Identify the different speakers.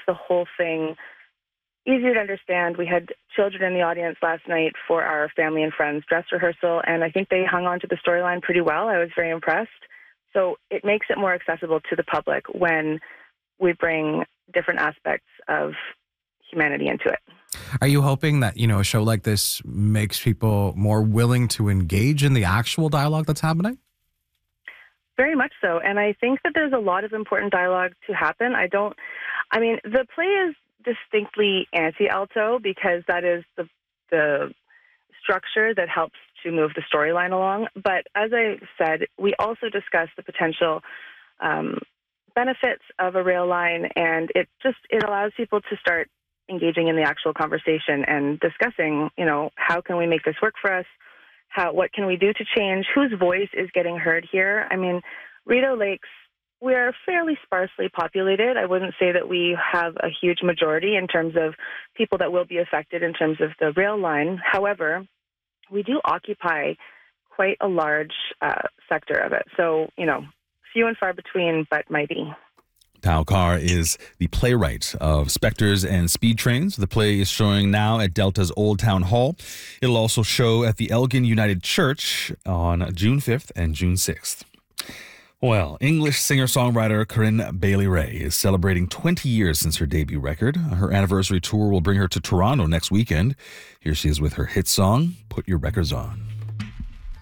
Speaker 1: the whole thing easier to understand. We had children in the audience last night for our family and friends dress rehearsal, and I think they hung on to the storyline pretty well. I was very impressed. So it makes it more accessible to the public when we bring different aspects of humanity into it.
Speaker 2: Are you hoping that, a show like this makes people more willing to engage in the actual dialogue that's happening?
Speaker 1: Very much so. And I think that there's a lot of important dialogue to happen. The play is distinctly anti-alto because that is the structure that helps to move the storyline along. But as I said, we also discuss the potential benefits of a rail line, and it allows people to start engaging in the actual conversation and discussing, how can we make this work for us? What can we do to change? Whose voice is getting heard here? Rideau Lakes, we are fairly sparsely populated. I wouldn't say that we have a huge majority in terms of people that will be affected in terms of the rail line. However, we do occupy quite a large sector of it. So, few and far between, but mighty.
Speaker 3: Thao Kar is the playwright of Spectres and Speed Trains. The play is showing now at Delta's Old Town Hall. It'll also show at the Elgin United Church on June 5th and June 6th. Well, English singer-songwriter Corinne Bailey Rae is celebrating 20 years since her debut record. Her anniversary tour will bring her to Toronto next weekend. Here she is with her hit song, Put Your Records On.